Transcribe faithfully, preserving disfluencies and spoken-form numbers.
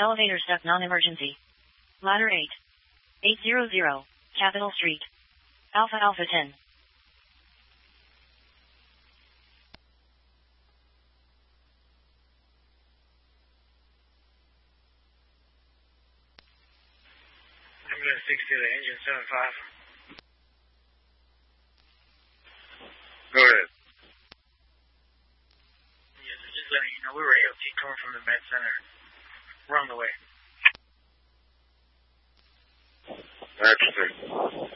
Elevator step non-emergency. Ladder eight. eight hundred, Capitol Street. Alpha Alpha ten. Ambulance six to the engine seven five. Go ahead. Yes, just letting you know we were A O T coming from the med center. We're on the way. Interesting.